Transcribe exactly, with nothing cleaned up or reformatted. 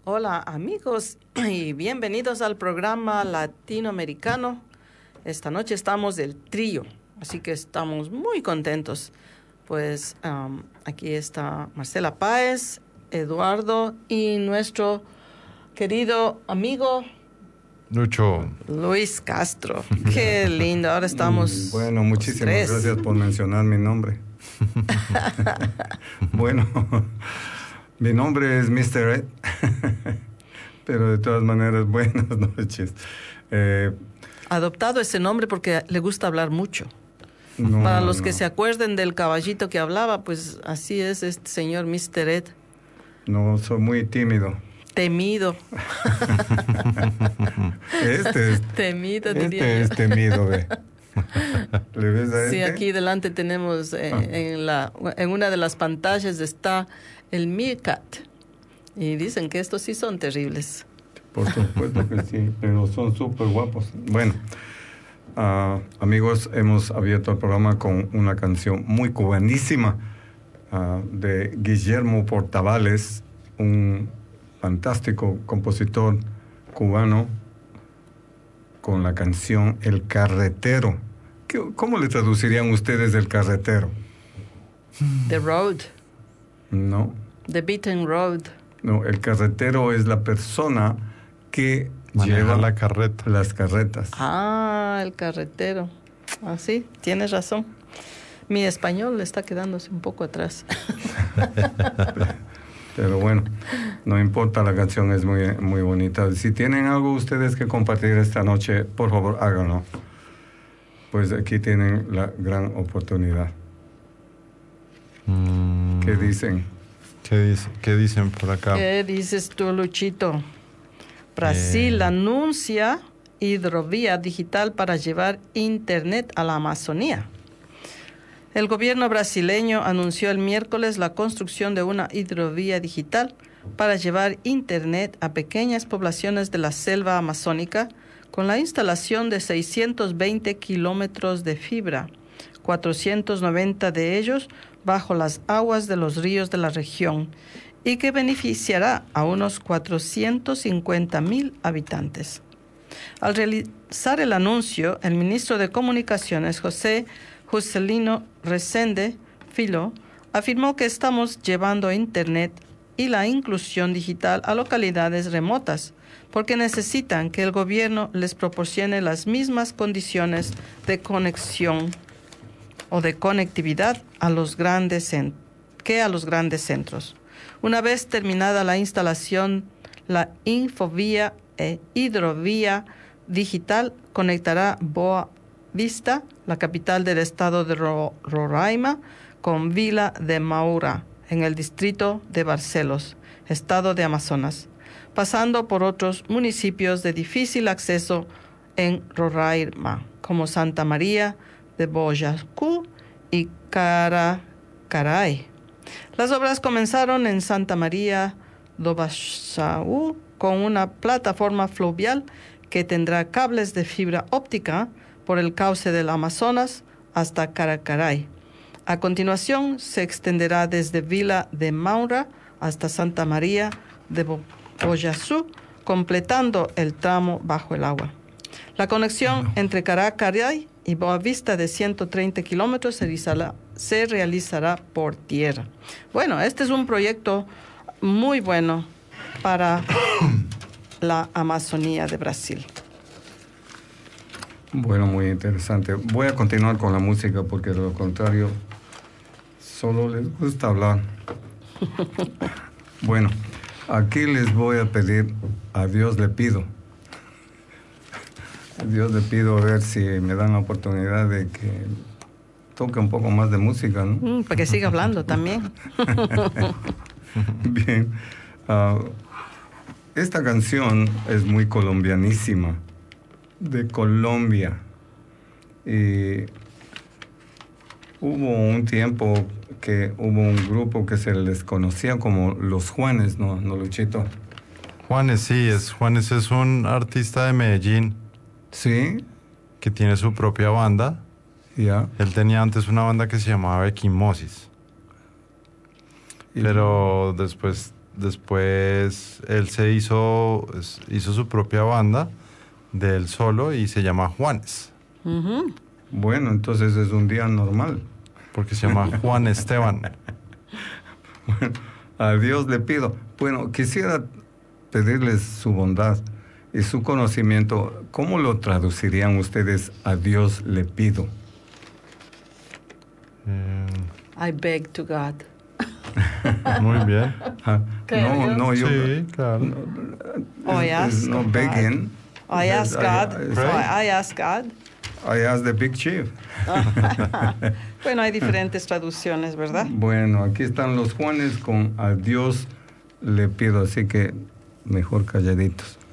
Hola amigos y bienvenidos al programa latinoamericano. Esta noche estamos del trío, así que estamos muy contentos. Pues um, aquí está Marcela Páez, Eduardo y nuestro querido amigo Lucho. Luis Castro. Qué lindo, ahora estamos. Bueno, muchísimas tres. gracias por mencionar mi nombre. Bueno, mi nombre es mister Ed, pero de todas maneras, buenas noches. Eh, Adoptado ese nombre porque le gusta hablar mucho. no, Para no, los que no. se acuerden del caballito que hablaba, pues así es este señor mister Ed. No, soy muy tímido. Temido. Este es, Temido, diría este es yo. temido, ve. ¿Le ves a Sí, este? aquí delante tenemos, eh, Ah. en, la, en una de las pantallas está el Meerkat. Y dicen que estos sí son terribles. Por supuesto que sí, pero son súper guapos. Bueno, ah, amigos, hemos abierto el programa con una canción muy cubanísima ah, de Guillermo Portavales, un fantástico compositor cubano, con la canción El Carretero. ¿Qué- ¿Cómo le traducirían ustedes El Carretero? The Road, No, The Beaten Road. no, el carretero es la persona que Maneja lleva la carreta. las carretas. Ah, el carretero. Ah, sí, tienes razón. Mi español le está quedándose un poco atrás. Pero bueno, no importa, la canción es muy, muy bonita. Si tienen algo ustedes que compartir esta noche, por favor, háganlo. Pues aquí tienen la gran oportunidad. Mm, ¿Qué dicen? ¿Qué, dice, ¿Qué dicen por acá? ¿Qué dices tú, Luchito? Brasil Eh. anuncia hidrovía digital para llevar Internet a la Amazonía. El gobierno brasileño anunció el miércoles la construcción de una hidrovía digital para llevar Internet a pequeñas poblaciones de la selva amazónica con la instalación de seiscientos veinte kilómetros de fibra, cuatrocientos noventa de ellos bajo las aguas de los ríos de la región, y que beneficiará a unos cuatrocientos cincuenta mil habitantes. Al realizar el anuncio, el ministro de Comunicaciones, José Juscelino Resende Filo, afirmó que estamos llevando Internet y la inclusión digital a localidades remotas, porque necesitan que el gobierno les proporcione las mismas condiciones de conexión o de conectividad a los grandes cent- que a los grandes centros. Una vez terminada la instalación, la Infovía e Hidrovía Digital conectará Boa Vista, la capital del estado de Ro- Roraima, con Vila de Moura, en el distrito de Barcelos, estado de Amazonas, pasando por otros municipios de difícil acceso en Roraima, como Santa María de Boyacú y Caracaray. Las obras comenzaron en Santa María do Baixaú con una plataforma fluvial que tendrá cables de fibra óptica por el cauce del Amazonas hasta Caracaray. A continuación, se extenderá desde Vila de Moura hasta Santa María de Boyacú, completando el tramo bajo el agua. La conexión entre Caracaray y Boa Vista de ciento treinta kilómetros se realizará, se realizará por tierra. Bueno, este es un proyecto muy bueno para la Amazonía de Brasil. Bueno, muy interesante. Voy a continuar con la música porque de lo contrario solo les gusta hablar. Bueno, aquí les voy a pedir, a Dios le pido. A Dios le pido a ver si me dan la oportunidad de que toque un poco más de música, ¿no? Mm, para que siga hablando también. Bien. Uh, esta canción es muy colombianísima, de Colombia. Y hubo un tiempo que hubo un grupo que se les conocía como Los Juanes, ¿no, no Luchito? Juanes, sí, es, Juanes es un artista de Medellín Sí, que tiene su propia banda. ya. Él tenía antes una banda que se llamaba Equimosis. Y- Pero después después él se hizo, hizo su propia banda de él solo y se llama Juanes. Ujú. Bueno, entonces es un día normal. Porque se llama Juan Esteban. Bueno, a Dios le pido. Bueno, quisiera pedirles su bondad y su conocimiento. ¿Cómo lo traducirían ustedes? A Dios le pido. Eh, I beg to God. muy bien. Ah, Creo no, yo. no, yo. Sí, claro. Oh, es- I es ask no God. begging. I ask God. I, So I, I ask God. I ask the big chief. Bueno, hay diferentes traducciones, ¿verdad? Bueno, aquí están los Juanes con a Dios le pido, así que mejor calladitos.